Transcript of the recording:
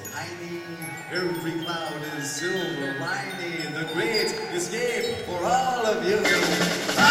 tiny, every cloud is silver lining, the great escape for all of you.